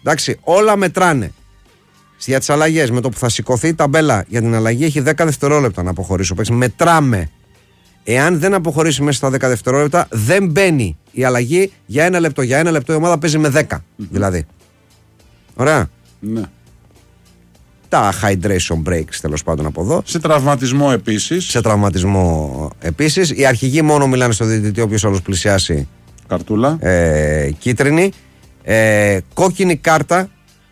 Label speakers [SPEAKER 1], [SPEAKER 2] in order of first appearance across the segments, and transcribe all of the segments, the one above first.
[SPEAKER 1] Εντάξει, όλα μετράνε. Για τις αλλαγές, με το που θα σηκωθεί η ταμπέλα για την αλλαγή, έχει 10 δευτερόλεπτα να αποχωρήσει ο παίκτης. Μετράμε. Εάν δεν αποχωρήσει μέσα στα 10 δευτερόλεπτα, δεν μπαίνει η αλλαγή για 1 λεπτό. Για 1 λεπτό η ομάδα παίζει με 10. Δηλαδή. Ωραία.
[SPEAKER 2] Ναι.
[SPEAKER 1] Τα hydration breaks, τέλος πάντων, από εδώ.
[SPEAKER 2] Σε τραυματισμό επίσης.
[SPEAKER 1] Οι αρχηγοί μόνο μιλάνε στο διαιτητή, όποιος άλλος πλησιάσει.
[SPEAKER 2] Καρτούλα.
[SPEAKER 1] Κίτρινη. Κόκκινη κάρτα.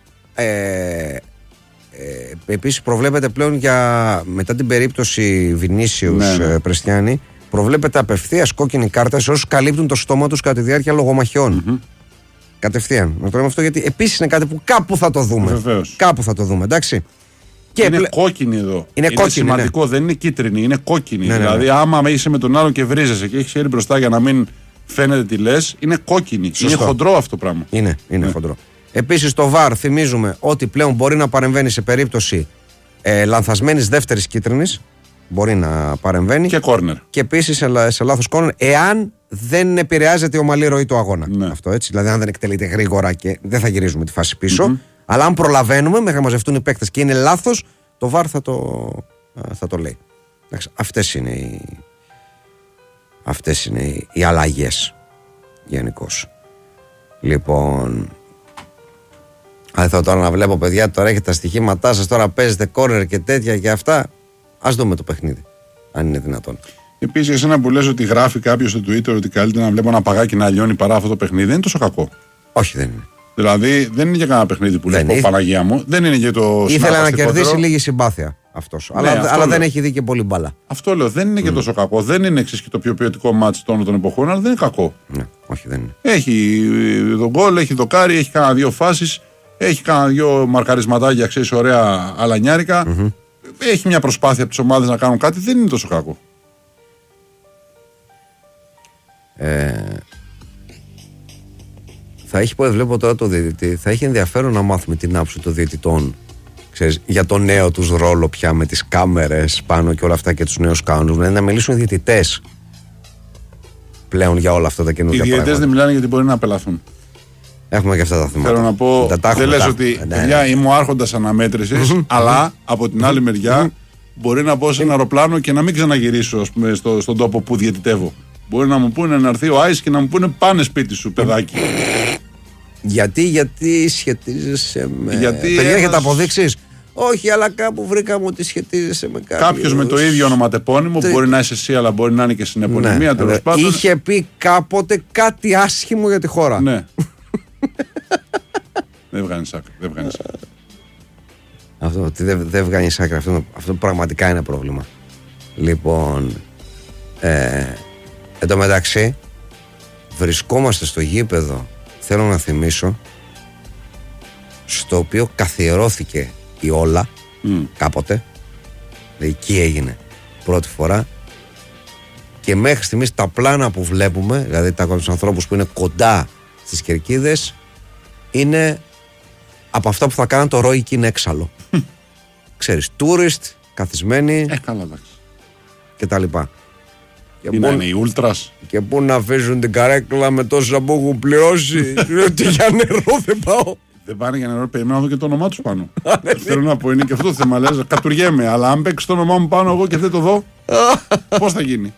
[SPEAKER 1] Επίσης προβλέπεται πλέον μετά την περίπτωση Βινίσιους Πρεστιάνη, προβλέπεται απευθείας κόκκινη κάρτα σε όσους καλύπτουν το στόμα τους κατά τη διάρκεια λογομαχιών. Κατευθείαν. Να το λέμε αυτό γιατί επίσης είναι κάτι που κάπου θα το δούμε.
[SPEAKER 2] Βεβαίως.
[SPEAKER 1] Κάπου θα το δούμε, εντάξει.
[SPEAKER 2] Και είναι κόκκινη εδώ.
[SPEAKER 1] Είναι κόκκινη,
[SPEAKER 2] σημαντικό, δεν είναι κίτρινη, είναι κόκκινη. Δηλαδή, άμα είσαι με τον άλλον και βρίζεσαι και έχει χέρι μπροστά για να μην φαίνεται τι λες, είναι κόκκινη.
[SPEAKER 1] Σωστό.
[SPEAKER 2] Είναι χοντρό αυτό το πράγμα.
[SPEAKER 1] Είναι χοντρό. Επίσης το VAR θυμίζουμε ότι πλέον μπορεί να παρεμβαίνει σε περίπτωση λανθασμένης δεύτερης κίτρινης. Μπορεί να παρεμβαίνει.
[SPEAKER 2] Και κόρνερ.
[SPEAKER 1] Και επίσης σε λάθος κόρνερ, εάν δεν επηρεάζεται η ομαλή ροή του αγώνα. Ναι. Αυτό έτσι. Δηλαδή, αν δεν εκτελείται γρήγορα και δεν θα γυρίζουμε τη φάση πίσω. Αλλά αν προλαβαίνουμε μέχρι να μαζευτούν οι παίκτες και είναι λάθος, το VAR θα το λέει. Αυτές είναι οι αλλαγές γενικώς. Λοιπόν. Θα τώρα να βλέπω, παιδιά, τώρα έχετε τα στοιχήματά σας, τώρα παίζετε κόρνερ και τέτοια και αυτά. Ας δούμε το παιχνίδι, αν είναι δυνατόν.
[SPEAKER 2] Επίσης, εσένα που λες ότι γράφει κάποιος στο Twitter ότι καλύτερα να βλέπω ένα παγάκι να λιώνει παρά αυτό το παιχνίδι, δεν είναι τόσο κακό.
[SPEAKER 1] Όχι, δεν είναι.
[SPEAKER 2] Δηλαδή, δεν είναι για κανένα παιχνίδι που λέει Παναγία μου, δεν είναι για το.
[SPEAKER 1] Ήθελε να κερδίσει λίγη συμπάθεια αυτός.
[SPEAKER 2] Ναι,
[SPEAKER 1] αλλά δεν έχει δει και πολύ μπάλα.
[SPEAKER 2] Αυτό λέω, δεν είναι και τόσο κακό. Δεν είναι εξής και το πιο ποιοτικό μάτς των εποχών, αλλά δεν είναι κακό.
[SPEAKER 1] Ναι, όχι, δεν είναι.
[SPEAKER 2] Έχει τον γκολ, έχει δοκάρι, έχει κάνα 2 φάσεις, έχει κάνα 2 μαρκαρισματάκια, ξέρεις, ωραία αλανιάρικα. Έχει μια προσπάθεια από τις ομάδες να κάνουν κάτι, δεν είναι τόσο κακό.
[SPEAKER 1] Θα έχει, βλέπω τώρα το διαιτητή, θα έχει ενδιαφέρον να μάθουμε την άποψη των διαιτητών, ξέρεις, για το νέο τους ρόλο πια με τις κάμερες πάνω και όλα αυτά και τους νέους κανόνες. Δηλαδή να μιλήσουν οι διαιτητές πλέον για όλα αυτά τα καινούργια πράγματα.
[SPEAKER 2] Οι διαιτητές δεν μιλάνε γιατί μπορεί να απελαθούν.
[SPEAKER 1] Έχουμε και αυτά τα θέματα.
[SPEAKER 2] Θέλω να πω, δεν λες ότι παιδιά είμαι ο άρχοντας αναμέτρησης, αλλά από την άλλη μεριά μπορεί να μπω σε ένα αεροπλάνο και να μην ξαναγυρίσω στον τόπο που διαιτητεύω. Μπορεί να μου πούνε να έρθει ο Άις και να μου πούνε πάνε σπίτι σου, παιδάκι.
[SPEAKER 1] Γιατί σχετίζεσαι με. Παιδιά, έχετε αποδείξεις? Όχι, αλλά κάπου βρήκαμε ότι σχετίζεσαι με κάποιον.
[SPEAKER 2] Κάποιος με το ίδιο ονοματεπώνυμο, μπορεί να είσαι εσύ, αλλά μπορεί να είναι και στην επωνυμία, τέλος πάντων.
[SPEAKER 1] Είχε πει κάποτε κάτι άσχημο για τη χώρα.
[SPEAKER 2] Ναι. Δεν βγάνει άκρη.
[SPEAKER 1] Αυτό ότι δεν βγάνει άκρη, αυτό πραγματικά είναι πρόβλημα. Λοιπόν, εν τω μεταξύ, βρισκόμαστε στο γήπεδο, θέλω να θυμίσω, στο οποίο καθιερώθηκε η όλα κάποτε. Εκεί έγινε πρώτη φορά. Και μέχρι στιγμής τα πλάνα που βλέπουμε, δηλαδή τους ανθρώπους που είναι κοντά στις κερκίδες, είναι από αυτά που θα κάνουν το Roy Keane έξαλλο. Ξέρεις, tourist, καθισμένοι και τα λοιπά.
[SPEAKER 2] Είναι οι ούλτρας.
[SPEAKER 1] Και πού να αφήσουν την καρέκλα με τόσα που έχουν πληρώσει. Ότι για νερό δεν πάω.
[SPEAKER 2] Δεν πάνε για νερό, περιμένω να δω και το όνομά τους πάνω. Θέλω να πω, είναι και αυτό το θέμα. Λες, κατουργέμαι, αλλά αν παίξει το όνομά μου πάνω εγώ και δεν το δω, πώς θα γίνει?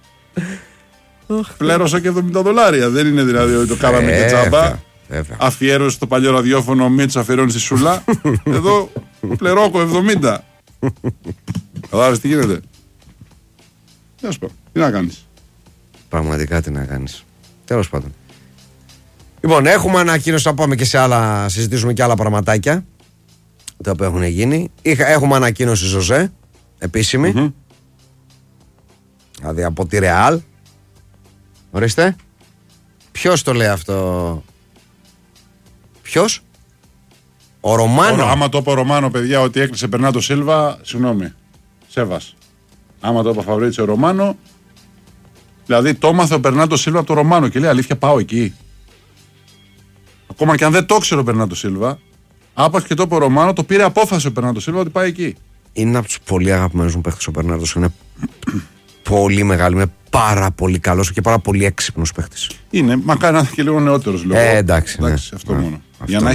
[SPEAKER 2] Πλέρωσα και $70. Δεν είναι δηλαδή ότι το κάναμε και τσάμπα. Αφιέρωση στο παλιό ραδιόφωνο, ο Μίτσος αφιερώνει στη Σούλα. Εδώ πληρώκω 70. Καταλάβεις τι γίνεται? Τέλος πάντων, τι να κάνεις.
[SPEAKER 1] Πραγματικά τι να κάνεις. Τέλος πάντων. Λοιπόν, έχουμε ανακοίνωση, θα πάμε και σε άλλα, συζητήσουμε και άλλα πραγματάκια τα οποία έχουν γίνει. Έχουμε ανακοίνωση Ζωζέ, επίσημη. Δηλαδή από τη Ρεάλ. Ορίστε. Ποιος το λέει αυτό? Ποιος? Ο Ρωμάνο.
[SPEAKER 2] Άμα το είπα Ρωμάνο, παιδιά, ότι έκλεισε Μπερνάρντο Σίλβα, συγγνώμη. Σέβας. Άμα το είπα Φαβρίτσιο Ρωμάνο, δηλαδή το έμαθε ο Μπερνάρντο Σίλβα από το Ρωμάνο και λέει αλήθεια πάω εκεί. Ακόμα και αν δεν το ξέρει ο Μπερνάρντο Σίλβα, άπαξ και το είπε ο Ρωμάνο, το πήρε απόφαση ο Μπερνάρντο Σίλβα ότι πάει εκεί.
[SPEAKER 1] Είναι από τους πολύ αγαπημένους μου παίχτες ο Μπερνάρντος. Είναι πολύ μεγάλο, είναι πάρα πολύ καλός και πάρα πολύ έξυπνος παίχτης.
[SPEAKER 2] Είναι, μακάρι να είναι και λίγο νεότερος λόγω.
[SPEAKER 1] Εντάξει, ναι.
[SPEAKER 2] Αυτό μόνο.
[SPEAKER 1] Αυτό
[SPEAKER 2] Για να